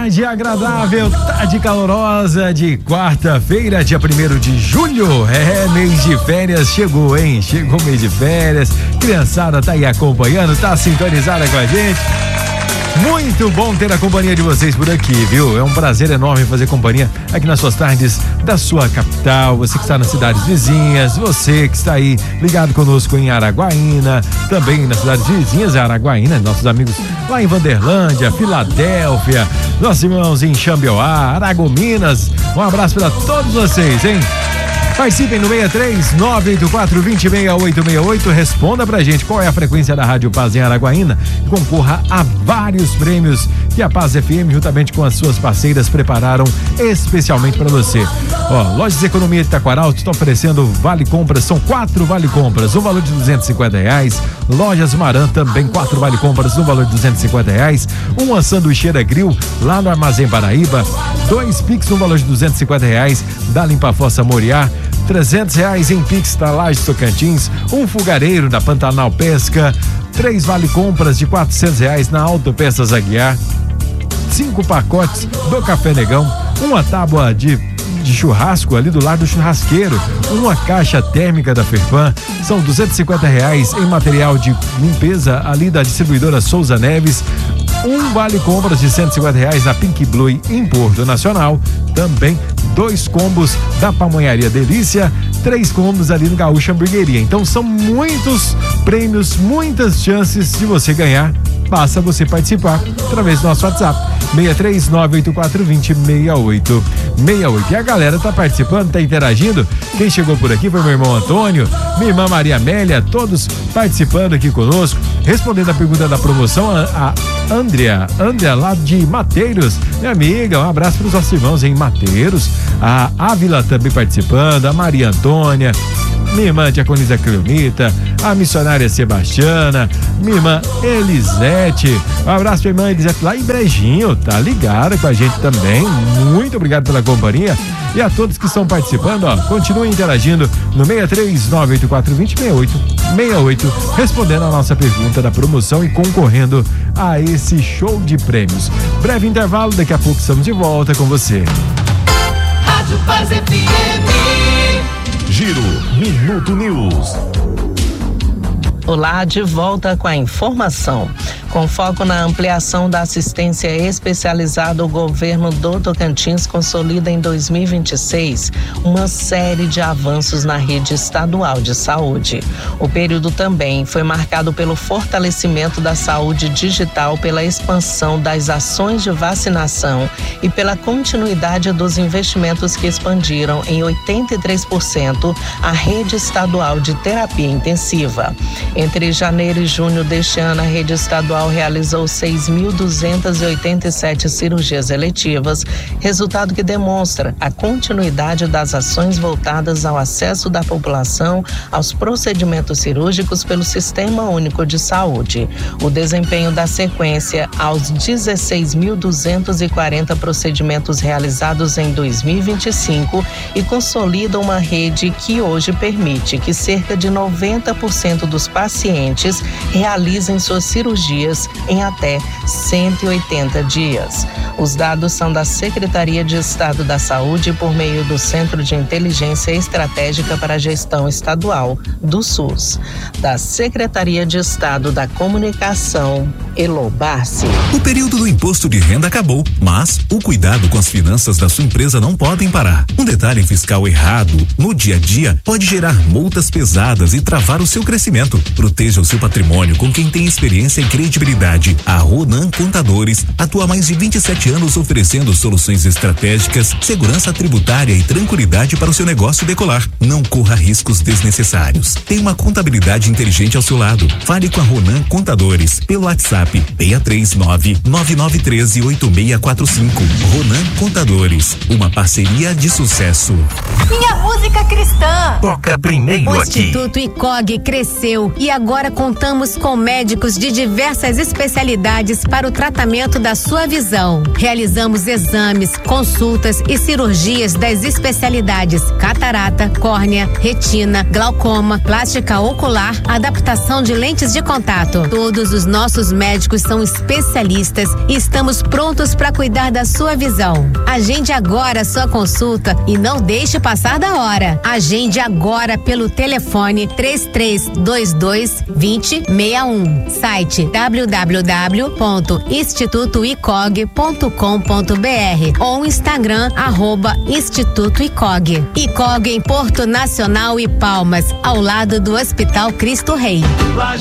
tarde agradável, tarde calorosa de quarta-feira, dia 1º de julho. Mês de férias chegou, hein? Chegou o mês de férias. Criançada tá aí acompanhando, tá sintonizada com a gente. Muito bom ter a companhia de vocês por aqui, viu? É um prazer enorme fazer companhia aqui nas suas tardes da sua capital, você que está nas cidades vizinhas, você que está aí ligado conosco em Araguaína, também nas cidades vizinhas de Araguaína, nossos amigos lá em Vanderlândia, Filadélfia, nossos irmãos em Xambioá, Aragominas. Um abraço para todos vocês, hein? Participem no 63-984-206868. Responda pra gente qual é a frequência da Rádio Paz em Araguaína e concorra a vários prêmios que a Paz FM, juntamente com as suas parceiras, prepararam especialmente para você. Lojas Economia de Taquaral estão oferecendo vale compras, são 4 vale compras, um valor de R$250. Lojas Maran também 4 vale compras, um valor de R$250. Uma sanduicheira grill lá no Armazém Paraíba, 2 Pix no valor de R$250 da Limpa Fossa Moriá. R$300 em Pix da Laje Tocantins, um fogareiro da Pantanal Pesca, 3 vale compras de R$400 na Autopeças Aguiar, 5 pacotes do Café Negão, uma tábua de churrasco ali do lado do churrasqueiro, uma caixa térmica da Ferpan, são R$250 em material de limpeza ali da distribuidora Souza Neves, um vale compras de R$150 na Pink Blue em Porto Nacional, também 2 combos da Pamonharia Delícia, 3 combos ali no Gaúcha Hamburgueria. Então são muitos prêmios, muitas chances de você ganhar. Basta você participar através do nosso WhatsApp 63984206868. E a galera tá participando, tá interagindo. Quem chegou por aqui foi meu irmão Antônio, minha irmã Maria Amélia, todos participando aqui conosco, respondendo a pergunta da promoção. A Andrea lá de Mateiros, minha amiga, um abraço para os nossos irmãos em Mateiros. A Ávila também participando, a Maria Antônia, minha irmã Diaconisa Cleomita, a missionária Sebastiana, minha irmã Elisete, um abraço pra irmã Elisete lá em Brejinho, tá ligada com a gente também, muito obrigado pela companhia e a todos que estão participando, continuem interagindo no 63984206868, respondendo a nossa pergunta da promoção e concorrendo a esse show de prêmios. Breve intervalo, daqui a pouco estamos de volta com você. Rádio Paz FM. Giro Minuto News. Olá, de volta com a informação. Com foco na ampliação da assistência especializada, o governo do Tocantins consolida em 2026 uma série de avanços na rede estadual de saúde. O período também foi marcado pelo fortalecimento da saúde digital, pela expansão das ações de vacinação e pela continuidade dos investimentos que expandiram em 83% a rede estadual de terapia intensiva. Entre janeiro e junho deste ano, a rede estadual realizou 6.287 cirurgias eletivas, resultado que demonstra a continuidade das ações voltadas ao acesso da população aos procedimentos cirúrgicos pelo Sistema Único de Saúde. O desempenho da sequência aos 16.240 procedimentos realizados em 2025 e consolida uma rede que hoje permite que cerca de 90% dos pacientes realizem suas cirurgias em até 180 dias. Os dados são da Secretaria de Estado da Saúde por meio do Centro de Inteligência Estratégica para a Gestão Estadual do SUS, da Secretaria de Estado da Comunicação, Elo Barci. O período do imposto de renda acabou, mas o cuidado com as finanças da sua empresa não podem parar. Um detalhe fiscal errado no dia a dia pode gerar multas pesadas e travar o seu crescimento. Proteja o seu patrimônio com quem tem experiência e credibilidade. A Ronan Contadores atua há mais de 27 anos oferecendo soluções estratégicas, segurança tributária e tranquilidade para o seu negócio decolar. Não corra riscos desnecessários. Tem uma contabilidade inteligente ao seu lado. Fale com a Ronan Contadores pelo WhatsApp 639-9913-8645. Ronan Contadores, uma parceria de sucesso. Minha música cristã. Toca primeiro aqui. O Instituto ICOG cresceu e agora contamos com médicos de diversas das especialidades para o tratamento da sua visão. Realizamos exames, consultas e cirurgias das especialidades catarata, córnea, retina, glaucoma, plástica ocular, adaptação de lentes de contato. Todos os nossos médicos são especialistas e estamos prontos para cuidar da sua visão. Agende agora a sua consulta e não deixe passar da hora. Agende agora pelo telefone 3322-2061. Site www.institutoicog.com.br ou Instagram @institutoicog. ICOG em Porto Nacional e Palmas, ao lado do Hospital Cristo Rei.